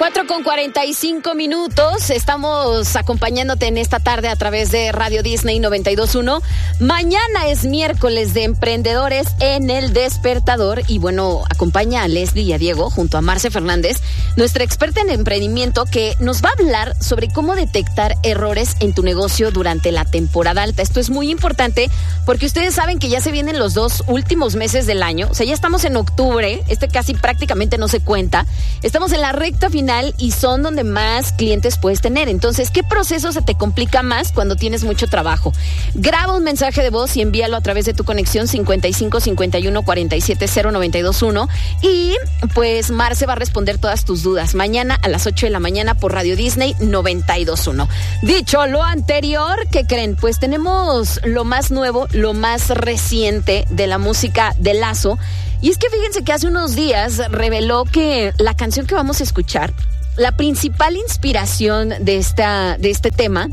4:45. Estamos acompañándote en esta tarde a través de Radio Disney 92.1. Mañana es miércoles de emprendedores en El Despertador. Y bueno, acompaña a Leslie y a Diego junto a Marce Fernández, nuestra experta en emprendimiento, que nos va a hablar sobre cómo detectar errores en tu negocio durante la temporada alta. Esto es muy importante porque ustedes saben que ya se vienen los 2 últimos meses del año. O sea, ya estamos en octubre. Casi prácticamente no se cuenta. Estamos en la recta final y son donde más clientes puedes tener. Entonces, ¿qué proceso se te complica más cuando tienes mucho trabajo? Graba un mensaje de voz y envíalo a través de tu conexión 55 51 47 0921 y pues Marce va a responder todas tus dudas mañana a las 8 de la mañana por Radio Disney 92.1. Dicho lo anterior, ¿qué creen? Pues tenemos lo más nuevo, lo más reciente de la música de Lazo. Y es que fíjense que hace unos días reveló que la canción que vamos a escuchar, la principal inspiración de este tema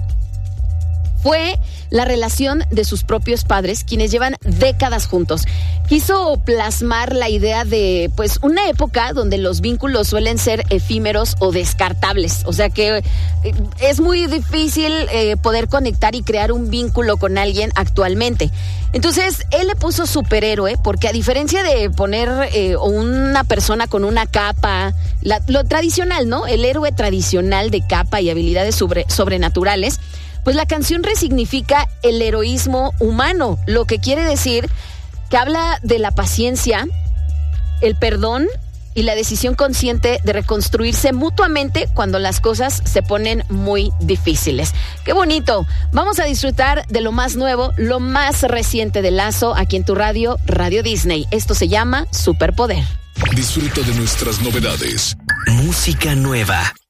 fue la relación de sus propios padres, quienes llevan décadas juntos. Quiso plasmar la idea de, pues, una época donde los vínculos suelen ser efímeros o descartables. O sea que es muy difícil poder conectar y crear un vínculo con alguien actualmente. Entonces, él le puso superhéroe porque, a diferencia de poner una persona con una capa, lo tradicional, ¿no? El héroe tradicional de capa y habilidades sobrenaturales, pues la canción resignifica el heroísmo humano, lo que quiere decir que habla de la paciencia, el perdón y la decisión consciente de reconstruirse mutuamente cuando las cosas se ponen muy difíciles. ¡Qué bonito! Vamos a disfrutar de lo más nuevo, lo más reciente de Lazo, aquí en tu radio, Radio Disney. Esto se llama Superpoder. Disfruta de nuestras novedades. Música nueva.